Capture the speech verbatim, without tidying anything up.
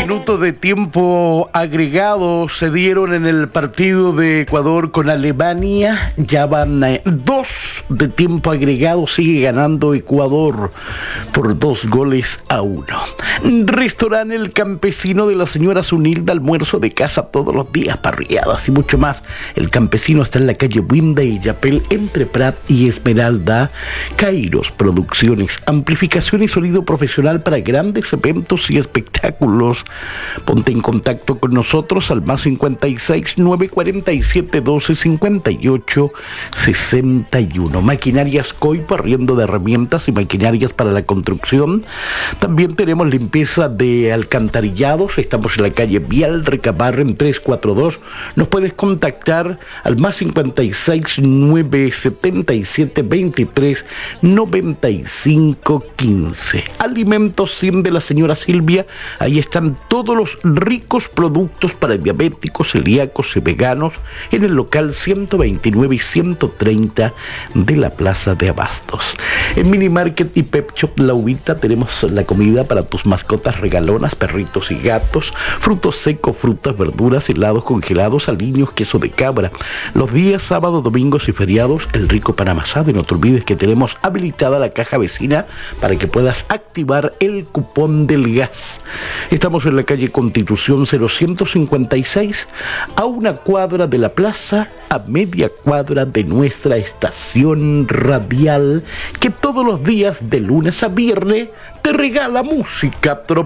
minutos de tiempo agregado se dieron en el partido de Ecuador con Alemania. Ya van eh, dos de tiempo agregado. Sigue ganando Ecuador por dos goles a uno. Restaurante El Campesino de la señora Zunilda, almuerzo de casa todos los días, parrilladas y mucho más. El Campesino está en la calle Buinda y Yapel, entre Prat y Esmeralda. Kairos Producciones, amplificación y sonido profesional para grandes eventos y espectáculos. Ponte en contacto con nosotros al más cincuenta y seis, nueve cuarenta y siete, doce, cincuenta y ocho, sesenta y uno. Maquinarias Coipo, arriendo de herramientas y maquinarias para la construcción. También tenemos limpieza de alcantarillados. Estamos en la calle Vial Recabarren trescientos cuarenta y dos. Nos puedes contactar al más cincuenta y seis, nueve setenta y siete, veintitrés, noventa y cinco, quince. Alimentos cien de la señora Silvia. Ahí están todos los ricos productos para diabéticos, celíacos y veganos en el local ciento veintinueve y ciento treinta de la Plaza de Abastos. En Mini Market y Pep Shop La Uvita tenemos la comida para tus mascotas regalonas, perritos y gatos, frutos secos, frutas, verduras, helados congelados, aliños, queso de cabra. Los días sábados, domingos y feriados, el rico pan amasado. Y no te olvides que tenemos habilitada la caja vecina para que puedas activar el cupón del gas. Estamos en la calle Constitución cero ciento cincuenta y seis, a una cuadra de la plaza, a media cuadra de nuestra estación radial, que todos los días de lunes a viernes te regala música tropical.